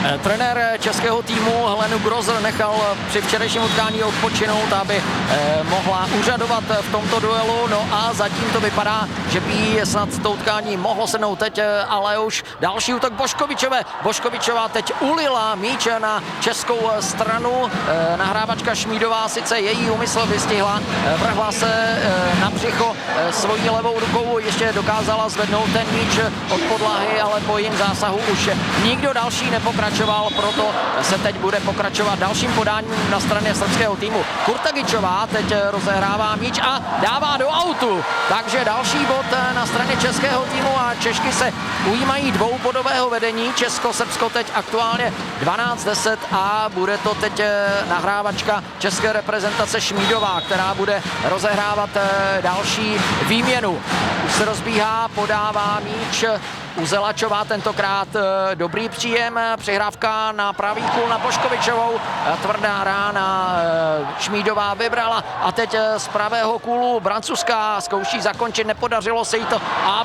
Trenér českého týmu Helenu Grozer nechal při včerejším utkání odpočinout, aby mohla úřadovat v tomto duelu. No a zatím to vypadá, že by snad to utkání mohlo sednout teď, ale už další útok Boškovičové. Boškovičová teď ulila míč na českou stranu. Nahrávačka Šmídová sice její úmysl vystihla, vrhla se na břicho svojí levou rukou, ještě dokázala zvednout ten míč od podlahy, ale po jejím zásahu už nikdo další nepokračoval, proto se teď bude pokračovat dalším podáním na straně srbského týmu. Kurtagičová teď rozehrává míč a dává do autu, takže další bod na straně českého týmu a Češky se ujímají dvoubodového vedení. Česko-Srbsko teď aktuálně 12-10 a bude to teď nahrávačka české reprezentace Šmídová, která bude rozehrávat další výměnu. Už se rozbíhá, podává míč Uzelačová, tentokrát dobrý příjem, přihrávka na pravý kůl na Boškovičovou, tvrdá rána, Šmídová vybrala a teď z pravého kůlu Brancuská zkouší zakončit, nepodařilo se jí to a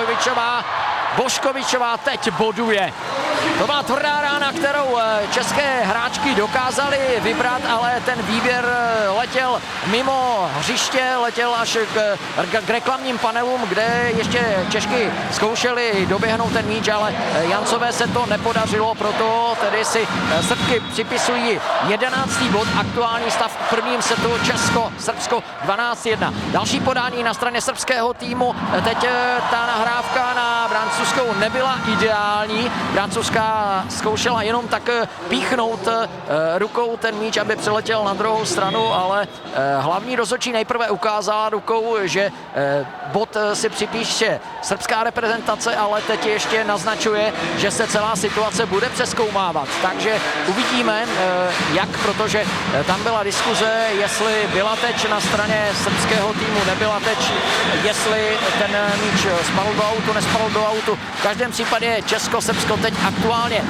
Boškovičová teď boduje. To byla tvrdá rána, kterou české hráčky dokázaly vybrat, ale ten výběr letěl mimo hřiště, letěl až k reklamním panelům, kde ještě Češky zkoušely doběhnout ten míč, ale Jancové se to nepodařilo, proto tedy si Srbky připisují 11. bod, aktuální stav v prvním setu Česko-Srbsko 12-1. Další podání na straně srbského týmu, teď ta nahrávka na Brancuskou nebyla ideální, Brancuská zkoušela jenom tak píchnout rukou ten míč, aby přeletěl na druhou stranu, ale hlavní rozhodčí nejprve ukázala rukou, že bod si připíše srbská reprezentace, ale teď ještě naznačuje, že se celá situace bude přezkoumávat. Takže uvidíme, jak, protože tam byla diskuze, jestli byla teč na straně srbského týmu, nebyla teč, jestli ten míč spadl do autu, nespadl do autu. V každém případě Česko-Srbsko teď aktuálně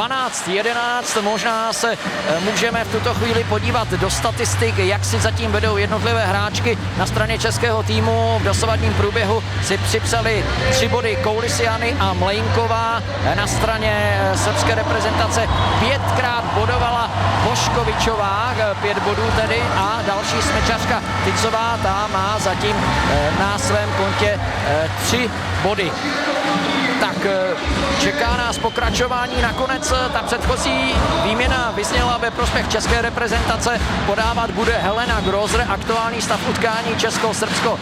12-11. Možná se můžeme v tuto chvíli podívat do statistik, jak si zatím vedou jednotlivé hráčky. Na straně českého týmu v dosavadním průběhu si připsali 3 body Koulisiany a Mlejnková. Na straně srbské reprezentace 5krát bodovala Boškovičová, 5 bodů tedy, a další smečařka Ticová, ta má zatím na svém kontě 3 body. Tak čeká nás pokračování. Nakonec ta předchozí výměna vyzněla ve prospěch české reprezentace. Podávat bude Helena Grozer. Aktuální stav utkání Česko-Srbsko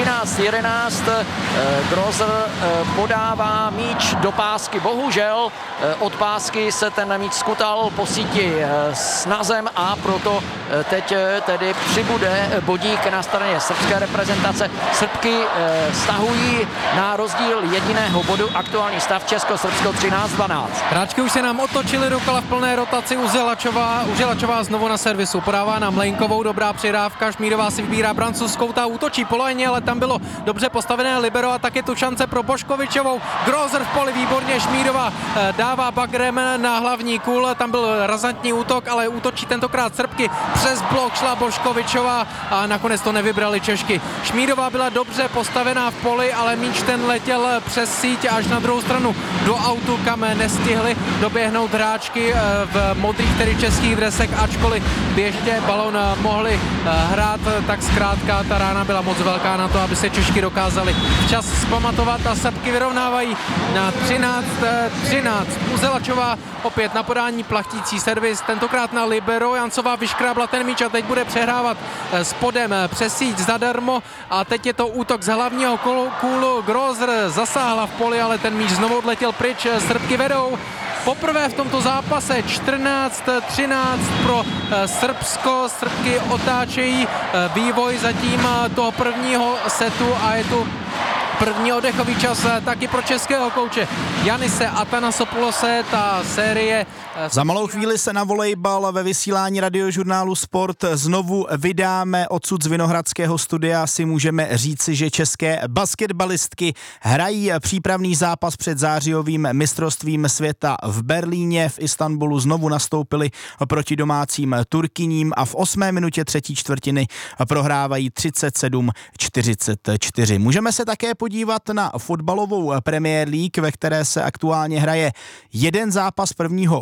13-11. Grozer podává míč do pásky. Bohužel od pásky se ten míč skutal po síti s nazem a proto teď tedy přibude bodík na straně srbské reprezentace. Srbky stahují na rozdíl jediného bodu. Aktuální stav Česko-Srbsko 13-12. Hráčky už se nám otočily do kola v plné rotaci. Uzelačová znovu na servisu. Podává na Mlejnkovou, dobrá přihrávka. Šmídová si vybírá Brancuskou, ta útočí po lajně, ale tam bylo dobře postavené libero a tak je tu šance pro Boškovičovou. Grozer v poli, výborně, Šmídová dává bagrem na hlavní kůl. Tam byl razantní útok, ale útočí tentokrát Srbky. Přes blok šla Boškovičová a nakonec to nevybrali Češky. Šmídová byla dobře postavená v poli, ale míč ten letěl přes síť až na druhou stranu do autu, kam nestihli doběhnout hráčky v modrých, tedy českých dresech, ačkoliv běžně balon mohli hrát, tak zkrátka ta rána byla moc velká na to, aby se Češky dokázali včas zpamatovat a Srbky vyrovnávají na 13-13. Uzelačová opět na podání plachtící servis, tentokrát na libero. Jancová vyškrábla ten míč a teď bude přehrávat spodem přes síť zadarmo a teď je to útok z hlavního kůlu. Grozer zasáhla v poli, ale ten míč znovu odletěl pryč. Srbky vedou poprvé v tomto zápase 14-13 pro Srbsko. Srbky otáčejí vývoj zatím toho prvního setu a je tu první oddechový čas taky pro českého kouče Janise Atanasopulose. Ta série... Za malou chvíli se na volejbal ve vysílání radiožurnálu Sport znovu vydáme. Odsud z Vinohradského studia si můžeme říci, že české basketbalistky hrají přípravný zápas před zářijovým mistrovstvím světa v Berlíně. V Istanbulu znovu nastoupili proti domácím Turkyním a v 8. minutě třetí čtvrtiny prohrávají 37-44. Můžeme se také podívat na fotbalovou Premier League, ve které se aktuálně hraje jeden zápas prvního